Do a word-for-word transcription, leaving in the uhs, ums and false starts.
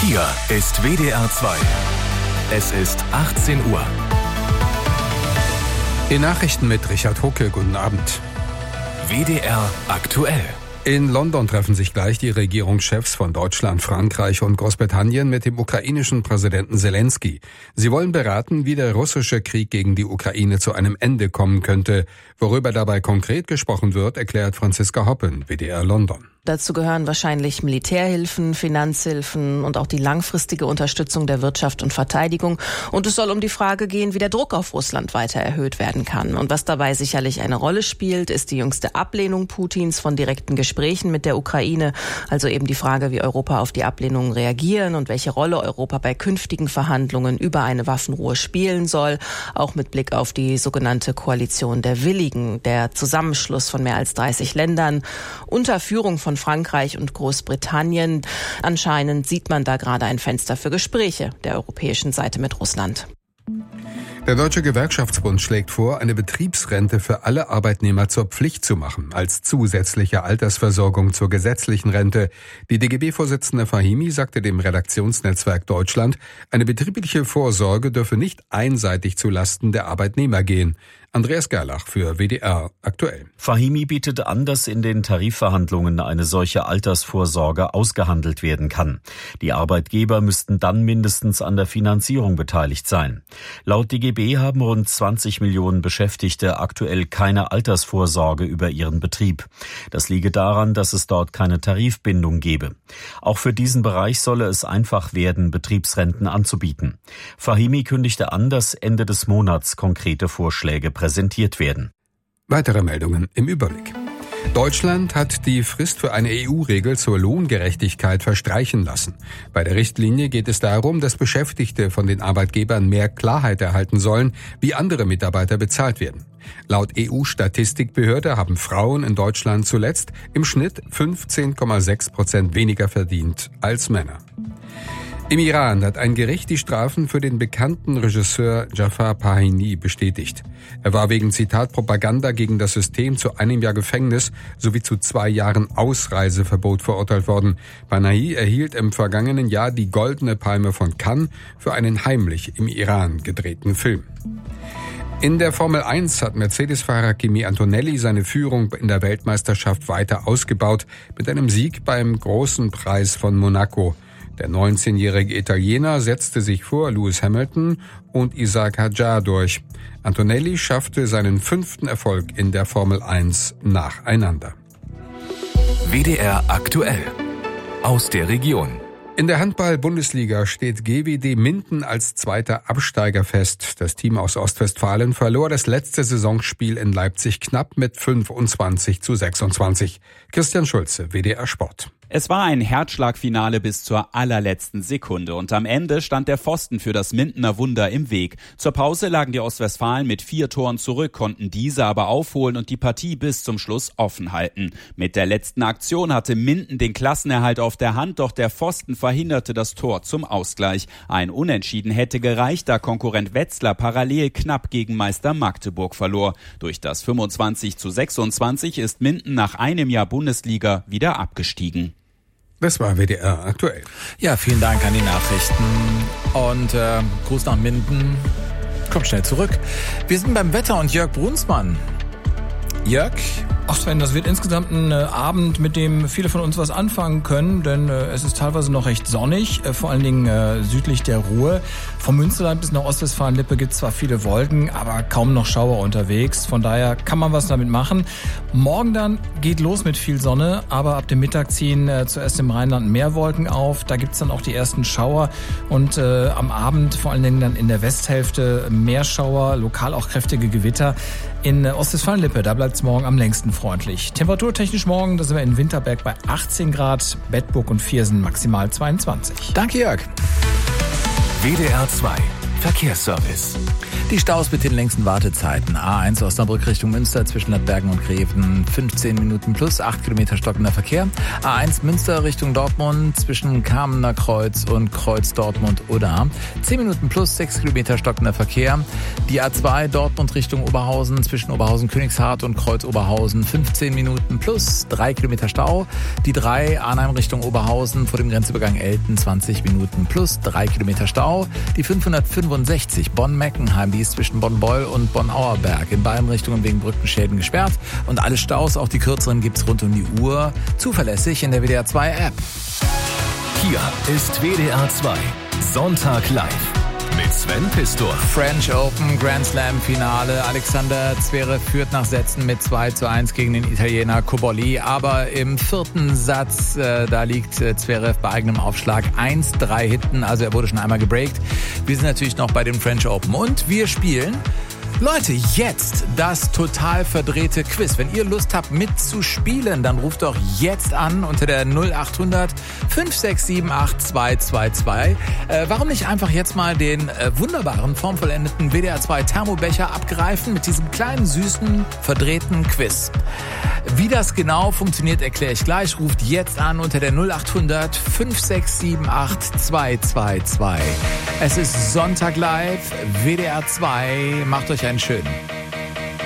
Hier ist W D R zwei. Es ist achtzehn Uhr. Die Nachrichten mit Richard Hucke. Guten Abend. W D R aktuell. In London treffen sich gleich die Regierungschefs von Deutschland, Frankreich und Großbritannien mit dem ukrainischen Präsidenten Selenskyj. Sie wollen beraten, wie der russische Krieg gegen die Ukraine zu einem Ende kommen könnte. Worüber dabei konkret gesprochen wird, erklärt Franziska Hoppen, W D R London. Dazu gehören wahrscheinlich Militärhilfen, Finanzhilfen und auch die langfristige Unterstützung der Wirtschaft und Verteidigung. Und es soll um die Frage gehen, wie der Druck auf Russland weiter erhöht werden kann. Und was dabei sicherlich eine Rolle spielt, ist die jüngste Ablehnung Putins von direkten Gesprächen mit der Ukraine. Also eben die Frage, wie Europa auf die Ablehnung reagieren und welche Rolle Europa bei künftigen Verhandlungen über eine Waffenruhe spielen soll. Auch mit Blick auf die sogenannte Koalition der Willigen, der Zusammenschluss von mehr als dreißig Ländern unter Führung von Frankreich und Großbritannien. Anscheinend sieht man da gerade ein Fenster für Gespräche der europäischen Seite mit Russland. Der Deutsche Gewerkschaftsbund schlägt vor, eine Betriebsrente für alle Arbeitnehmer zur Pflicht zu machen, als zusätzliche Altersversorgung zur gesetzlichen Rente. Die D G B-Vorsitzende Fahimi sagte dem Redaktionsnetzwerk Deutschland, eine betriebliche Vorsorge dürfe nicht einseitig zulasten der Arbeitnehmer gehen. Andreas Gerlach für W D R aktuell. Fahimi bietet an, dass in den Tarifverhandlungen eine solche Altersvorsorge ausgehandelt werden kann. Die Arbeitgeber müssten dann mindestens an der Finanzierung beteiligt sein. Laut D G B haben rund zwanzig Millionen Beschäftigte aktuell keine Altersvorsorge über ihren Betrieb. Das liege daran, dass es dort keine Tarifbindung gebe. Auch für diesen Bereich solle es einfach werden, Betriebsrenten anzubieten. Fahimi kündigte an, dass Ende des Monats konkrete Vorschläge präsentiert werden. Weitere Meldungen im Überblick. Deutschland hat die Frist für eine E U-Regel zur Lohngerechtigkeit verstreichen lassen. Bei der Richtlinie geht es darum, dass Beschäftigte von den Arbeitgebern mehr Klarheit erhalten sollen, wie andere Mitarbeiter bezahlt werden. Laut E U-Statistikbehörde haben Frauen in Deutschland zuletzt im Schnitt fünfzehn Komma sechs Prozent weniger verdient als Männer. Im Iran hat ein Gericht die Strafen für den bekannten Regisseur Jafar Panahi bestätigt. Er war wegen Zitat Propaganda gegen das System zu einem Jahr Gefängnis sowie zu zwei Jahren Ausreiseverbot verurteilt worden. Panahi erhielt im vergangenen Jahr die Goldene Palme von Cannes für einen heimlich im Iran gedrehten Film. In der Formel eins hat Mercedes-Fahrer Kimi Antonelli seine Führung in der Weltmeisterschaft weiter ausgebaut mit einem Sieg beim Großen Preis von Monaco. Der neunzehnjährige Italiener setzte sich vor Lewis Hamilton und Isaac Hadjar durch. Antonelli schaffte seinen fünften Erfolg in der Formel eins nacheinander. W D R aktuell. Aus der Region. In der Handball-Bundesliga steht G W D Minden als zweiter Absteiger fest. Das Team aus Ostwestfalen verlor das letzte Saisonspiel in Leipzig knapp mit fünfundzwanzig zu sechsundzwanzig. Christian Schulze, W D R Sport. Es war ein Herzschlagfinale bis zur allerletzten Sekunde und am Ende stand der Pfosten für das Mindener Wunder im Weg. Zur Pause lagen die Ostwestfalen mit vier Toren zurück, konnten diese aber aufholen und die Partie bis zum Schluss offen halten. Mit der letzten Aktion hatte Minden den Klassenerhalt auf der Hand, doch der Pfosten verhinderte das Tor zum Ausgleich. Ein Unentschieden hätte gereicht, da Konkurrent Wetzlar parallel knapp gegen Meister Magdeburg verlor. Durch das fünfundzwanzig zu sechsundzwanzig ist Minden nach einem Jahr Bundesliga wieder abgestiegen. Das war W D R aktuell. Ja, vielen Dank an die Nachrichten und äh, Gruß nach Minden. Kommt schnell zurück. Wir sind beim Wetter und Jörg Brunsmann. Jörg? Ach Sven, das wird insgesamt ein äh, Abend, mit dem viele von uns was anfangen können, denn äh, es ist teilweise noch recht sonnig, äh, vor allen Dingen äh, südlich der Ruhr. Vom Münsterland bis nach Ostwestfalen-Lippe gibt es zwar viele Wolken, aber kaum noch Schauer unterwegs. Von daher kann man was damit machen. Morgen dann geht los mit viel Sonne, aber ab dem Mittag ziehen äh, zuerst im Rheinland mehr Wolken auf. Da gibt es dann auch die ersten Schauer und äh, am Abend vor allen Dingen dann in der Westhälfte mehr Schauer, lokal auch kräftige Gewitter. In äh, Ostwestfalen-Lippe, da bleibt es morgen am längsten freundlich. Temperaturtechnisch morgen, da sind wir in Winterberg bei achtzehn Grad, Bedburg und Viersen maximal zweiundzwanzig. Danke, Jörg. W D R zwei. Verkehrsservice. Die Staus mit den längsten Wartezeiten. A eins Osnabrück Richtung Münster zwischen Ladbergen und Greven fünfzehn Minuten plus, acht Kilometer stockender Verkehr. A eins Münster Richtung Dortmund zwischen Kamener Kreuz und Kreuz Dortmund-Oder zehn Minuten plus, sechs Kilometer stockender Verkehr. Die A zwei Dortmund Richtung Oberhausen zwischen Oberhausen-Königshardt und Kreuz Oberhausen fünfzehn Minuten plus, drei Kilometer Stau. Die drei Arnheim Richtung Oberhausen vor dem Grenzübergang Elten zwanzig Minuten plus, drei Kilometer Stau. Die fünfhundertfünfundsechzig Bonn-Meckenheim, die ist zwischen Bonn-Beul und Bonn-Auerberg in beiden Richtungen wegen Brückenschäden gesperrt. Und alle Staus, auch die kürzeren, gibt's rund um die Uhr zuverlässig in der W D R zwei App. Hier ist W D R zwei Sonntag live mit Sven Pistor. French Open Grand Slam Finale. Alexander Zverev führt nach Sätzen mit zwei zu eins gegen den Italiener Cobolli. Aber im vierten Satz, äh, da liegt äh, Zverev bei eigenem Aufschlag eins drei hinten. Also er wurde schon einmal gebreakt. Wir sind natürlich noch bei dem French Open und wir spielen... Leute, jetzt das total verdrehte Quiz. Wenn ihr Lust habt mitzuspielen, dann ruft doch jetzt an unter der null acht hundert fünf sechs sieben acht zwei zwei zwei. Äh, warum nicht einfach jetzt mal den äh, wunderbaren, formvollendeten W D R zwei Thermobecher abgreifen mit diesem kleinen, süßen, verdrehten Quiz. Wie das genau funktioniert, erkläre ich gleich. Ruft jetzt an unter der null acht hundert fünf sechs sieben acht zwei zwei zwei. Es ist Sonntag live, W D R zwei. Macht euch einen schönen.